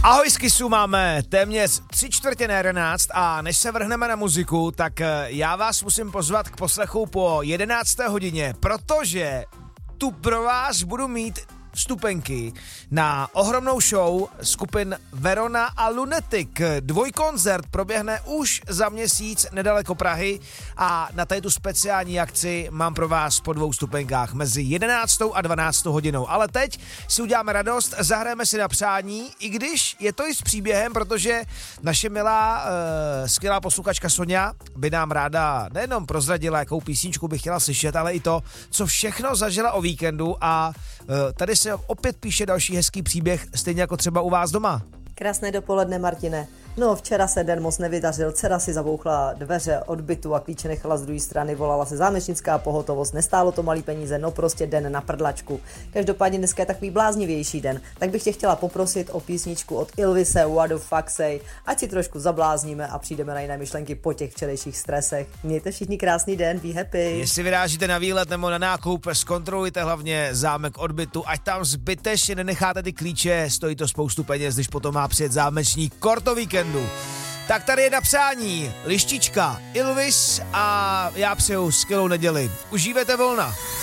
Ahoj, z Kissu, máme téměř 3:45 a než se vrhneme na muziku, tak já vás musím pozvat k poslechu po 11. hodině, protože tu pro vás budu mít vstupenky na ohromnou show skupin Verona a Lunatic. Dvojkoncert proběhne už za měsíc nedaleko Prahy a na této speciální akci mám pro vás po 2 vstupenkách mezi 11. a 12. hodinou. Ale teď si uděláme radost, zahrajeme si na přání, i když je to i s příběhem, protože naše milá, skvělá posluchačka Sonja by nám ráda nejenom prozradila, jakou písničku by chtěla slyšet, ale i to, co všechno zažila o víkendu a tady se opět píše další hezký příběh, stejně jako třeba u vás doma. Krásné dopoledne, Martine. No, včera se den moc nevydařil, dcera si zabouchla dveře od bytu a klíče nechala z druhé strany, volala se zámečnická pohotovost, nestálo to malý peníze, no prostě den na prdlačku. Každopádně dneska je takový bláznivější den, tak bych tě chtěla poprosit o písničku od Ilvise, What the fuck say, ať si trošku zablázníme a přijdeme na jiné myšlenky po těch včerejších stresech. Mějte všichni krásný den, be happy. Jestli vyrážíte na výlet nebo na nákup, zkontrolujte hlavně zámek od bytu, ať tam zbytečně nenecháte ty klíče, stojí to spoustu peněz, když potom má přijet zámečník korto víkendu. Tak tady je na přání Lištička, Ilvis a já přeju skvělou neděli. Užívejte volna.